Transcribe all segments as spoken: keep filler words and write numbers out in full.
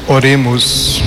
Oremos.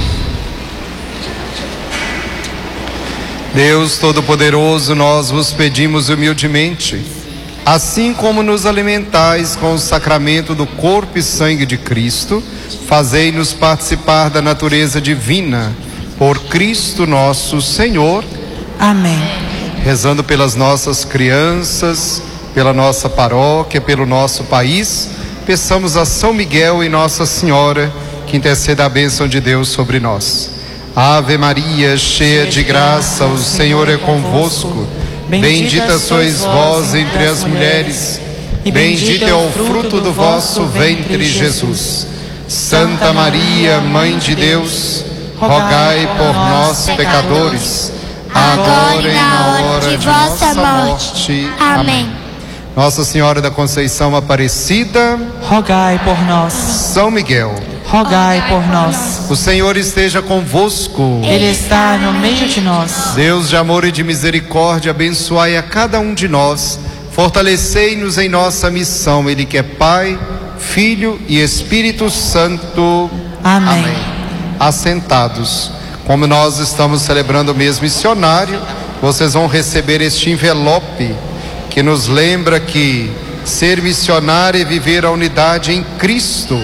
Deus Todo-Poderoso, nós vos pedimos humildemente, assim como nos alimentais com o sacramento do corpo e sangue de Cristo, fazei-nos participar da natureza divina, por Cristo nosso Senhor. Amém. Rezando pelas nossas crianças, pela nossa paróquia, pelo nosso país, peçamos a São Miguel e Nossa Senhora que interceda a bênção de Deus sobre nós. Ave Maria, cheia de graça, o Senhor é convosco. Bendita sois vós entre as mulheres, e bendito é o fruto do vosso ventre, Jesus. Santa Maria, Mãe de Deus, rogai por nós, pecadores, agora e na hora de nossa morte. Amém. Nossa Senhora da Conceição Aparecida, rogai por nós. São Miguel, rogai por nós. O Senhor esteja convosco. Ele está no meio de nós. Deus de amor e de misericórdia, abençoai a cada um de nós, fortalecei-nos em nossa missão. Ele que é Pai, Filho e Espírito Santo. Amém. Amém. Assentados, como nós estamos celebrando o mês missionário, vocês vão receber este envelope que nos lembra que ser missionário é viver a unidade em Cristo.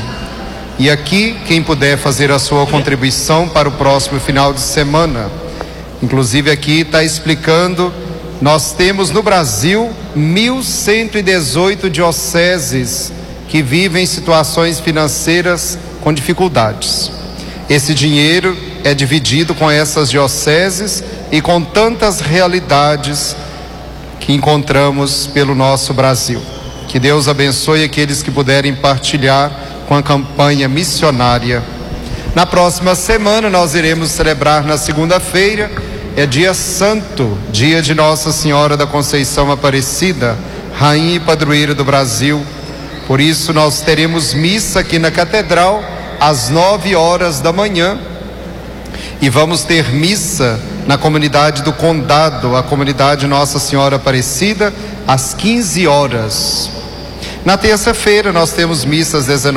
E aqui, quem puder fazer a sua contribuição para o próximo final de semana. Inclusive aqui está explicando, nós temos no Brasil mil cento e dezoito dioceses que vivem situações financeiras com dificuldades. Esse dinheiro é dividido com essas dioceses e com tantas realidades que encontramos pelo nosso Brasil. Que Deus abençoe aqueles que puderem partilhar com a campanha missionária. Na próxima semana nós iremos celebrar na segunda-feira, é dia santo, dia de Nossa Senhora da Conceição Aparecida, Rainha e Padroeira do Brasil. Por isso nós teremos missa aqui na Catedral às nove horas da manhã e vamos ter missa na comunidade do Condado, a comunidade Nossa Senhora Aparecida, às quinze horas. Na terça-feira nós temos missas às dezenove